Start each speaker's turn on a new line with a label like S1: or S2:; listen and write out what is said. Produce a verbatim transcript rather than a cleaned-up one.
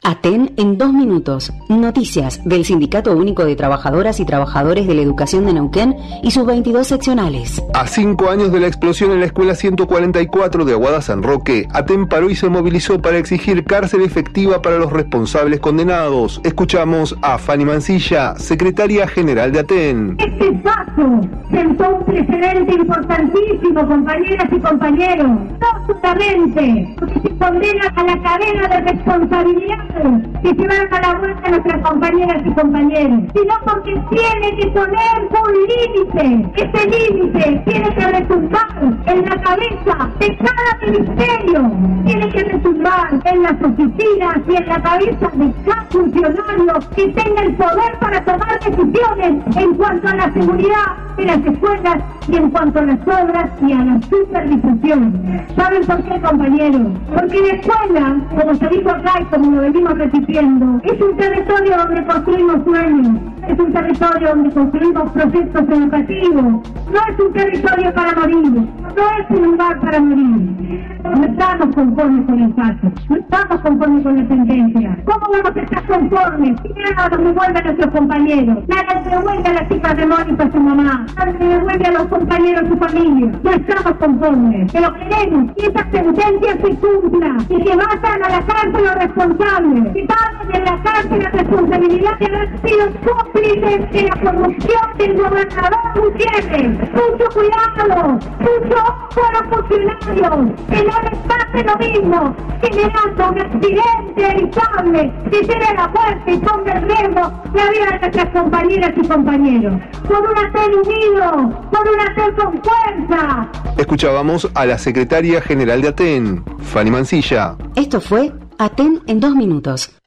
S1: Aten en dos minutos. Noticias del Sindicato Único de Trabajadoras y Trabajadores de la Educación de Neuquén y sus veintidós seccionales.
S2: A cinco años de la explosión en la escuela ciento cuarenta y cuatro de Aguada San Roque, Aten paró y se movilizó para exigir cárcel efectiva para los responsables condenados. Escuchamos a Fanny Mancilla, secretaria general de Aten.
S3: Este paso sentó un precedente importantísimo, compañeras y compañeros. No solamente porque se condena a la cadena de responsabilidad que llevaron a la vuelta a nuestras compañeras y compañeros, sino porque tiene que poner un límite. Ese límite tiene que retumbar en la cabeza de cada ministerio, tiene que retumbar en las oficinas y en la cabeza de cada funcionario que tenga el poder para tomar decisiones en cuanto a la seguridad de las escuelas y en cuanto a las obras y a la supervisión. ¿Saben por qué, compañeros? Porque la escuela, como se dijo acá y como lo venimos repitiendo, es un territorio donde construimos sueños, es un territorio donde construimos proyectos educativos, no es un territorio para morir, no es un lugar para morir. No estamos conformes con el caso, no estamos conformes con la sentencia. ¿Cómo vamos a estar conformes? Si nada nos devuelve a nuestros compañeros, nada nos devuelve a las hijas de Mónica a su mamá, nada nos devuelve a los compañeros su familia. No estamos conformes, pero queremos que esa sentencia se cumpla y que vayan a la cárcel los responsables, que paguen en la cárcel la responsabilidad de haber sido cómplices de la corrupción del gobernador Gutiérrez. Mucho cuidado, mucho ojo a los funcionarios, que no les pase lo mismo, generando un accidente evitable que lleve a la muerte y ponga en riesgo la vida de nuestras compañeras y compañeros. Por un Aten unido, por un Aten con fuerza.
S2: Escuchábamos a la secretaria general de Aten, Fanny Mancilla.
S1: Esto fue Aten en dos minutos.